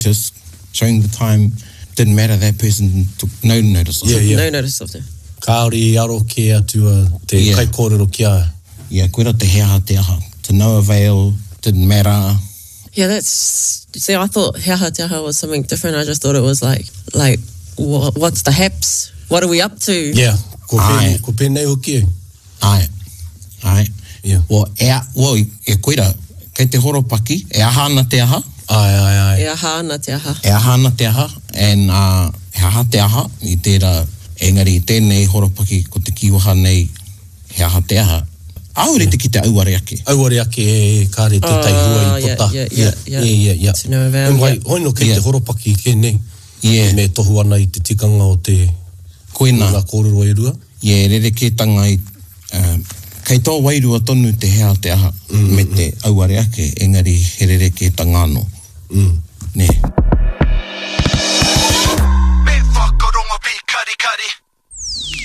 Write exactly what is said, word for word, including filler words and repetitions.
Just showing the time didn't matter, that person took no notice of Yeah, it. yeah. No notice of them. Kāori aro ke atua te Yeah. kai kōrero kia. Yeah, koera te hea te aha. To no avail, didn't matter. Yeah, that's... See, I thought Hea Ha Te Aha was something different. I just thought it was like, like, wha- what's the haps? What are we up to? Yeah, ko Ai. pēnei, ko pēnei hoki. Ai, ai. Yeah. Well, ea, well, e koera, kei te horopaki, e aha ana te aha, Ai, ai, ai. E aha ana te aha. e aha ana te aha, and uh, he aha te aha, i tērā, engari i tēnei horopaki ko te kiwaha nei, he aha te aha. Aure te ki te auare ake. Auare ake e kāre te Oh, taihua i yeah, pota. yeah, yeah, yeah. yeah, yeah, yeah. To know about, E mai, yeah. hoino kei Yeah. te horopaki ke nei. Yeah. Me tohu ana i te tikanga o te Koina. ngā kōrero e rua. Yeah, rere ke tanga i, uh, kei tō wairua tonu te hea te aha, mm, me te auare ake, engari he rere ke tanga anō. Mm. Ne. Me whakaronga pi kari kari.